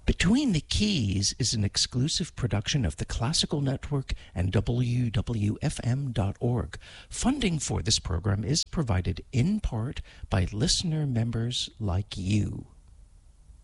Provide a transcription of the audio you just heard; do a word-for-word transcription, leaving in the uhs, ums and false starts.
Between the Keys is an exclusive production of the Classical Network and W W F M dot org. Funding for this program is provided in part by listener members like you.